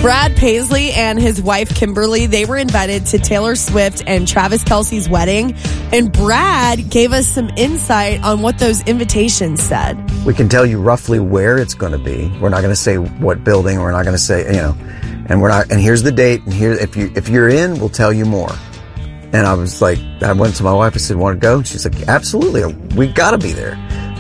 Brad Paisley and his wife Kimberly, they were invited to Taylor Swift and Travis Kelce's wedding. And Brad gave us some insight on what those invitations said. We can tell you roughly where it's going to be. We're not going to say what building. We're not going to say, and here's the date. And here, if you're in, we'll tell you more. And I was like, I went to my wife. I said, want to go? And she's like, absolutely. We got to be there.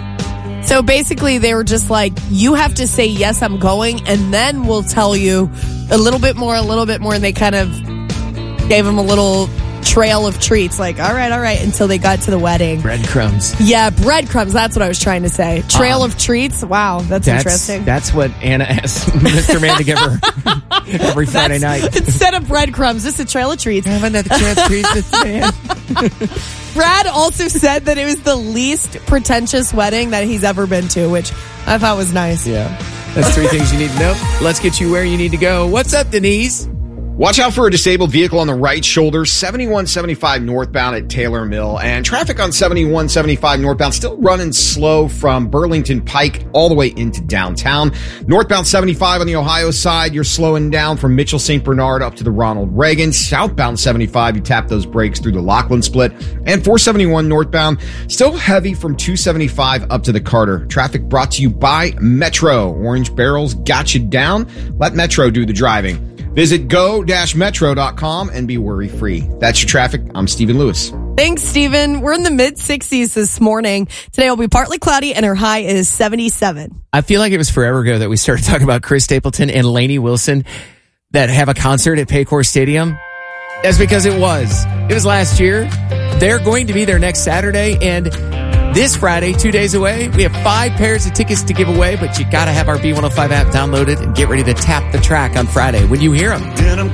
So basically, they were just like, you have to say, yes, I'm going, and then we'll tell you a little bit more. And they kind of gave him a little trail of treats, like, all right, until they got to the wedding. Breadcrumbs. Yeah, breadcrumbs. That's what I was trying to say. Trail of treats. Wow, that's interesting. That's what Anna asked Mr. Man to give her every Friday night. Instead of breadcrumbs, just a trail of treats. Have another trail of treats, Mr. Man. Brad also said that it was the least pretentious wedding that he's ever been to, which I thought was nice. Yeah. That's 3 things you need to know. Let's get you where you need to go. What's up, Denise? Watch out for a disabled vehicle on the right shoulder, 7175 northbound at Taylor Mill. And traffic on 7175 northbound still running slow from Burlington Pike all the way into downtown. Northbound 75 on the Ohio side, you're slowing down from Mitchell St. Bernard up to the Ronald Reagan. Southbound 75, you tap those brakes through the Lachlan split. And 471 northbound, still heavy from 275 up to the Carter. Traffic brought to you by Metro. Orange Barrels got you down. Let Metro do the driving. Visit go-metro.com and be worry-free. That's your traffic. I'm Stephen Lewis. Thanks, Stephen. We're in the mid-60s this morning. Today will be partly cloudy and our high is 77. I feel like it was forever ago that we started talking about Chris Stapleton and Lainey Wilson that have a concert at Paycor Stadium. That's because it was. It was last year. They're going to be there next Saturday, and this Friday, 2 days away, we have 5 pairs of tickets to give away, but you got to have our B105 app downloaded and get ready to tap the track on Friday when you hear them.